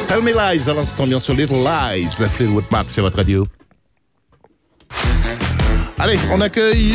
Tell Me Lies, à l'instant, bien sûr, Little Lies, Fleetwood Mac, c'est votre radio. Allez, on accueille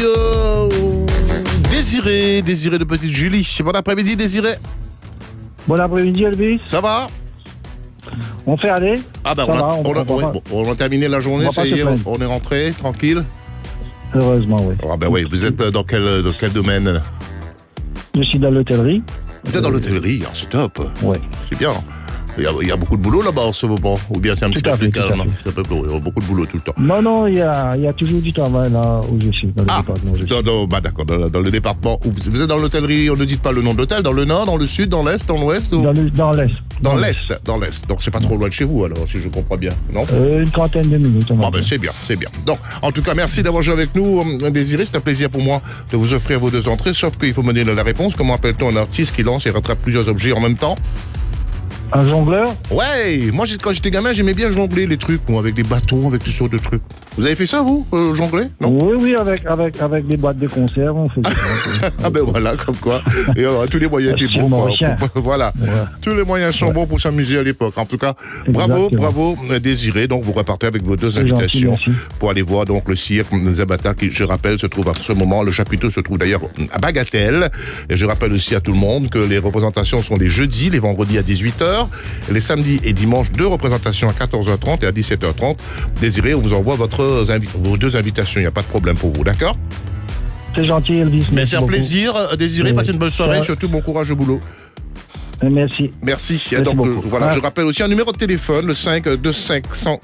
Désiré de Petite Julie. Bon après-midi, Désiré. Bon après-midi, Elvis. Ça va? On fait aller? Ah ben, on a terminé la journée, ça y est, on est rentré, tranquille. Heureusement, oui. Ah ben oui, vous êtes dans quel domaine? Je suis dans l'hôtellerie. Vous êtes dans l'hôtellerie, c'est top. Oui. C'est bien. Il y a beaucoup de boulot là-bas en ce moment. Ou bien c'est un petit peu plus calme. Il y a beaucoup de boulot tout le temps. Non, il y a toujours du travail là où je suis, dans le département où je suis. D'accord, dans le département. Vous êtes dans l'hôtellerie, on ne dit pas le nom de l'hôtel, dans le nord, dans le sud, dans l'est, dans l'ouest ou... Dans l'est. Dans l'est. Donc c'est pas trop loin de chez vous alors, si je comprends bien, non? Une trentaine de minutes. C'est bien. Donc, en tout cas, merci d'avoir joué avec nous, Désiré. C'est un plaisir pour moi de vous offrir vos 2 entrées, sauf qu'il faut me donner la réponse. Comment appelle-t-on un artiste qui lance et rattrape plusieurs objets en même temps? Un jongleur? Ouais, moi quand j'étais gamin, j'aimais bien jongler les trucs, moi, avec des bâtons, avec toutes sortes de trucs. Vous avez fait ça, vous, jongler? Non? Oui, avec des boîtes de conserve, on fait ça. Ah ben voilà, comme quoi. Et tous les moyens étaient bons. Voilà. Ouais. Tous les moyens sont bons pour s'amuser à l'époque. En tout cas, bravo, Désiré. Donc, vous repartez avec vos 2 invitations pour aller voir donc le cirque Zabata qui, je rappelle, se trouve à ce moment. Le chapiteau se trouve d'ailleurs à Bagatelle. Et je rappelle aussi à tout le monde que les représentations sont les jeudis, les vendredis à 18h, les samedis et dimanches, 2 représentations à 14h30 et à 17h30. Désiré, on vous envoie vos 2 invitations. Il n'y a pas de problème pour vous, d'accord? C'est gentil, Elvis. Mais c'est un plaisir, Désiré. Passez une bonne soirée, surtout bon courage au boulot. Merci. Donc, voilà, je rappelle aussi un numéro de téléphone, le 5 250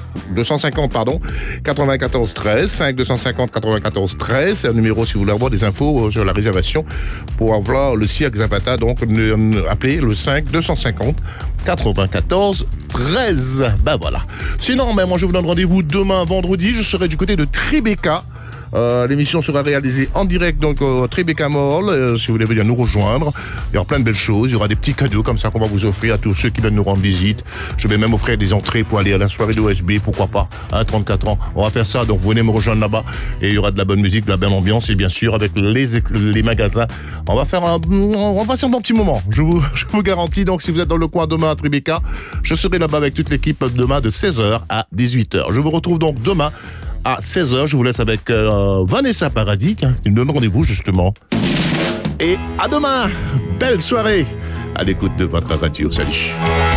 94 13, 5 250 94 13. C'est un numéro si vous voulez avoir des infos sur la réservation pour avoir le cirque Zapata. Donc, appelez le 5 250 94 13. Ben voilà. Sinon, moi, je vous donne rendez-vous demain, vendredi. Je serai du côté de Tribeca. L'émission sera réalisée en direct donc au Tribeca Mall. Si vous voulez venir nous rejoindre, il y aura plein de belles choses. Il y aura des petits cadeaux comme ça qu'on va vous offrir à tous ceux qui viennent nous rendre visite. Je vais même offrir des entrées pour aller à la soirée d'OSB, pourquoi pas, à 34 ans. On va faire ça, donc venez me rejoindre là-bas et il y aura de la bonne musique, de la belle ambiance et bien sûr avec les magasins. On va passer un bon petit moment. Je vous garantis. Donc si vous êtes dans le coin demain à Tribeca, je serai là-bas avec toute l'équipe demain de 16h à 18h. Je vous retrouve donc demain à 16h, je vous laisse avec Vanessa Paradis, qui me donne rendez-vous justement. Et à demain, belle soirée à l'écoute de votre radio. Salut.